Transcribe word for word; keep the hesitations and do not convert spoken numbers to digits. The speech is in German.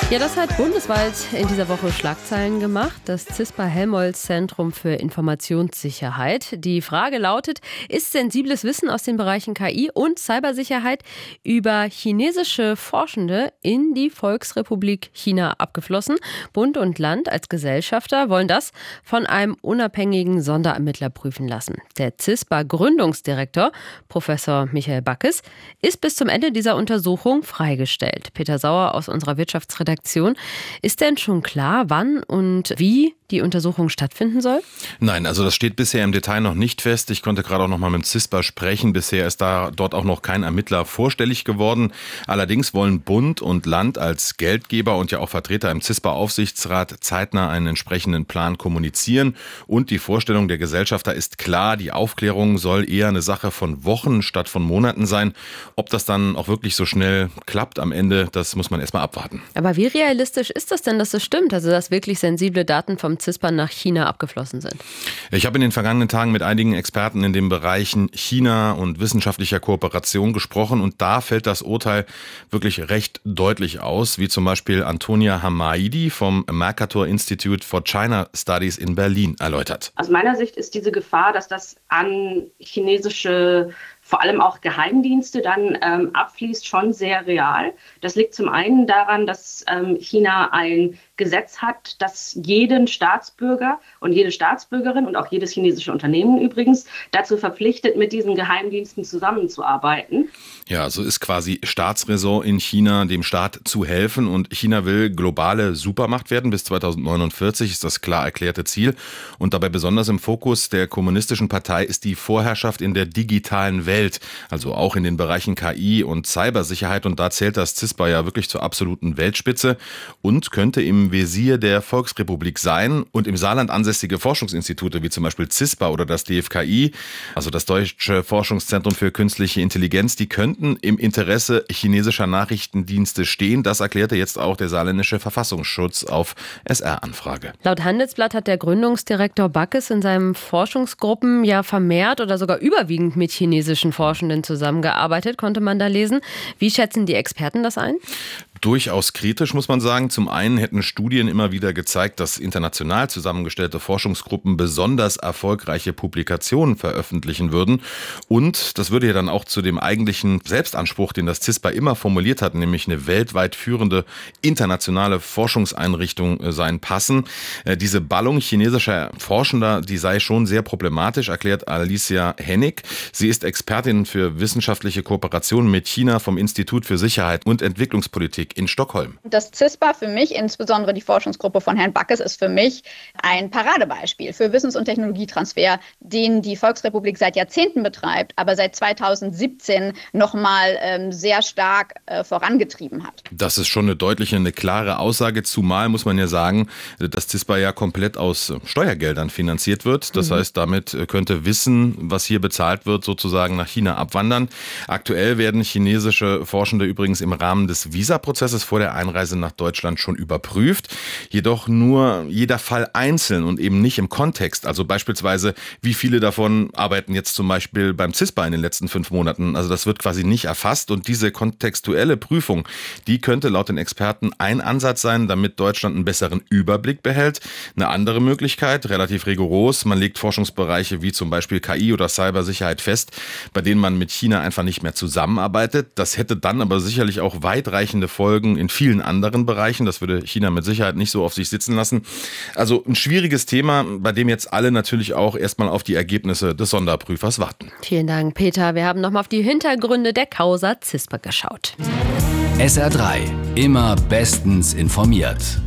Ja, das hat bundesweit in dieser Woche Schlagzeilen gemacht. Das CISPA-Helmholtz-Zentrum für Informationssicherheit. Die Frage lautet, ist sensibles Wissen aus den Bereichen K I und Cybersicherheit über chinesische Forschende in die Volksrepublik China abgeflossen? Bund und Land als Gesellschafter wollen das von einem unabhängigen Sonderermittler prüfen lassen. Der CISPA-Gründungsdirektor, Professor Michael Backes, ist bis zum Ende dieser Untersuchung freigestellt. Peter Sauer aus unserer Wirtschaftsredaktion. Ist denn schon klar, wann und wie die Untersuchung stattfinden soll? Nein, also das steht bisher im Detail noch nicht fest. Ich konnte gerade auch noch mal mit CISPA sprechen. Bisher ist da dort auch noch kein Ermittler vorstellig geworden. Allerdings wollen Bund und Land als Geldgeber und ja auch Vertreter im CISPA-Aufsichtsrat zeitnah einen entsprechenden Plan kommunizieren. Und die Vorstellung der Gesellschafter ist klar, die Aufklärung soll eher eine Sache von Wochen statt von Monaten sein. Ob das dann auch wirklich so schnell klappt am Ende, das muss man erstmal abwarten. Aber wie realistisch ist das denn, dass es stimmt, also dass wirklich sensible Daten vom CISPA nach China abgeflossen sind? Ich habe in den vergangenen Tagen mit einigen Experten in den Bereichen China und wissenschaftlicher Kooperation gesprochen und da fällt das Urteil wirklich recht deutlich aus, wie zum Beispiel Antonia Hamaidi vom Mercator Institute for China Studies in Berlin erläutert. Aus meiner Sicht ist diese Gefahr, dass das an chinesische vor allem auch Geheimdienste dann ähm, abfließt, schon sehr real. Das liegt zum einen daran, dass ähm, China ein Gesetz hat, das jeden Staatsbürger und jede Staatsbürgerin und auch jedes chinesische Unternehmen übrigens dazu verpflichtet, mit diesen Geheimdiensten zusammenzuarbeiten. Ja, so ist quasi Staatsräson in China, dem Staat zu helfen. Und China will globale Supermacht werden. Bis zweitausendneunundvierzig ist das klar erklärte Ziel. Und dabei besonders im Fokus der kommunistischen Partei ist die Vorherrschaft in der digitalen Welt. Also auch in den Bereichen K I und Cybersicherheit. Und da zählt das CISPA ja wirklich zur absoluten Weltspitze und könnte im Visier der Volksrepublik sein. Und im Saarland ansässige Forschungsinstitute wie zum Beispiel CISPA oder das D F K I, also das Deutsche Forschungszentrum für künstliche Intelligenz, die könnten im Interesse chinesischer Nachrichtendienste stehen. Das erklärte jetzt auch der saarländische Verfassungsschutz auf S R-Anfrage. Laut Handelsblatt hat der Gründungsdirektor Backes in seinen Forschungsgruppen ja vermehrt oder sogar überwiegend mit chinesischen Forschenden zusammengearbeitet, konnte man da lesen. Wie schätzen die Experten das ein? Durchaus kritisch, muss man sagen. Zum einen hätten Studien immer wieder gezeigt, dass international zusammengestellte Forschungsgruppen besonders erfolgreiche Publikationen veröffentlichen würden. Und das würde ja dann auch zu dem eigentlichen Selbstanspruch, den das CISPA immer formuliert hat, nämlich eine weltweit führende internationale Forschungseinrichtung sein, passen. Diese Ballung chinesischer Forschender, die sei schon sehr problematisch, erklärt Alicia Hennig. Sie ist Expertin für wissenschaftliche Kooperation mit China vom Institut für Sicherheit und Entwicklungspolitik in Stockholm. Das CISPA für mich, insbesondere die Forschungsgruppe von Herrn Backes, ist für mich ein Paradebeispiel für Wissens- und Technologietransfer, den die Volksrepublik seit Jahrzehnten betreibt, aber seit zweitausendsiebzehn nochmal ähm, sehr stark äh, vorangetrieben hat. Das ist schon eine deutliche, eine klare Aussage, zumal muss man ja sagen, dass CISPA ja komplett aus Steuergeldern finanziert wird. Das mhm. heißt, damit könnte Wissen, was hier bezahlt wird, sozusagen nach China abwandern. Aktuell werden chinesische Forschende übrigens im Rahmen des Visa-Prozesses vor der Einreise nach Deutschland schon überprüft. Jedoch nur jeder Fall einzeln und eben nicht im Kontext. Also beispielsweise, wie viele davon arbeiten jetzt zum Beispiel beim CISPA in den letzten fünf Monaten. Also das wird quasi nicht erfasst. Und diese kontextuelle Prüfung, die könnte laut den Experten ein Ansatz sein, damit Deutschland einen besseren Überblick behält. Eine andere Möglichkeit, relativ rigoros, man legt Forschungsbereiche wie zum Beispiel K I oder Cybersicherheit fest, bei denen man mit China einfach nicht mehr zusammenarbeitet. Das hätte dann aber sicherlich auch weitreichende Folgen in vielen anderen Bereichen. Das würde China mit Sicherheit nicht so auf sich sitzen lassen. Also ein schwieriges Thema, bei dem jetzt alle natürlich auch erstmal auf die Ergebnisse des Sonderprüfers warten. Vielen Dank, Peter. Wir haben nochmal auf die Hintergründe der Causa CISPA geschaut. S R drei, immer bestens informiert.